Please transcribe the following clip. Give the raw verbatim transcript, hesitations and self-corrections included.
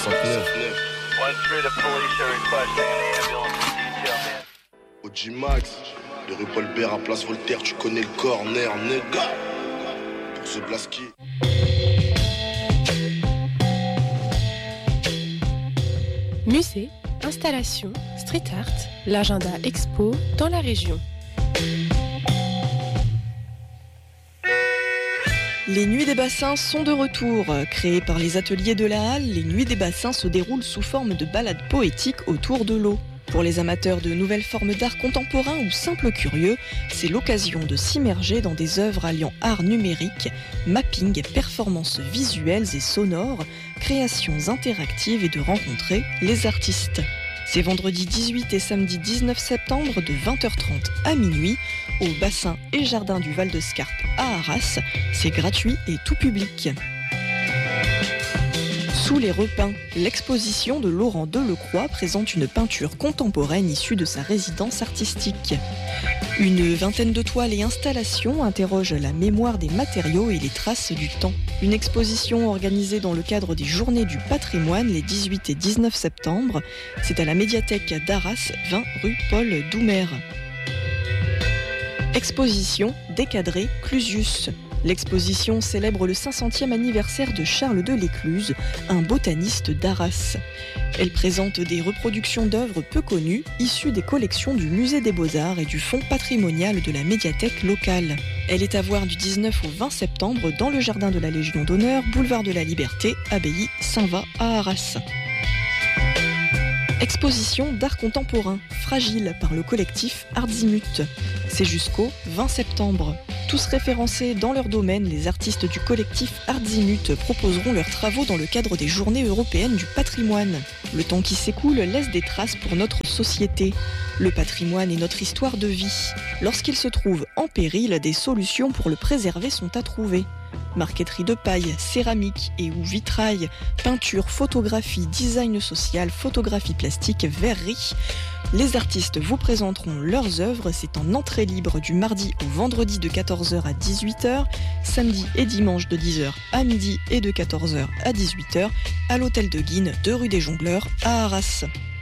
soixante-neuf. one three to police are requesting an ambulance in detail, man. Au G-Max, de rue Paul Bert à Place Voltaire, tu connais le corner, nègre. Pour se blasquer. Musée, installation, street art, l'agenda expo dans la région. Les Nuits des Bassins sont de retour. Créées par les ateliers de la Halle, les Nuits des Bassins se déroulent sous forme de balades poétiques autour de l'eau. Pour les amateurs de nouvelles formes d'art contemporain ou simples curieux, c'est l'occasion de s'immerger dans des œuvres alliant art numérique, mapping, performances visuelles et sonores, créations interactives et de rencontrer les artistes. C'est vendredi dix-huit et samedi dix-neuf septembre de vingt heures trente à minuit au bassin et jardin du Val de Scarpe à Arras. C'est gratuit et tout public. Sous les repeints, l'exposition de Laurent Delecroix présente une peinture contemporaine issue de sa résidence artistique. Une vingtaine de toiles et installations interrogent la mémoire des matériaux et les traces du temps. Une exposition organisée dans le cadre des Journées du patrimoine les dix-huit et dix-neuf septembre. C'est à la médiathèque d'Arras, vingt rue Paul Doumer. Exposition Décadré Clusius. L'exposition célèbre le cinq centième anniversaire de Charles de Lécluse, un botaniste d'Arras. Elle présente des reproductions d'œuvres peu connues, issues des collections du Musée des Beaux-Arts et du Fonds patrimonial de la médiathèque locale. Elle est à voir du dix-neuf au vingt septembre dans le jardin de la Légion d'honneur, boulevard de la Liberté, abbaye Saint-Va à Arras. Exposition d'art contemporain, Fragile, par le collectif Artzimut. C'est jusqu'au vingt septembre. Tous référencés dans leur domaine, les artistes du collectif Artzimut proposeront leurs travaux dans le cadre des Journées européennes du patrimoine. Le temps qui s'écoule laisse des traces pour notre société. Le patrimoine est notre histoire de vie. Lorsqu'il se trouve en péril, des solutions pour le préserver sont à trouver. Marqueterie de paille, céramique et ou vitrail, peinture, photographie, design social, photographie plastique, verrerie. Les artistes vous présenteront leurs œuvres, c'est en entrée libre du mardi au vendredi de quatorze heures à dix-huit heures, samedi et dimanche de dix heures à midi et de quatorze heures à dix-huit heures, à l'hôtel de Guine, deux rue des Jongleurs à Arras.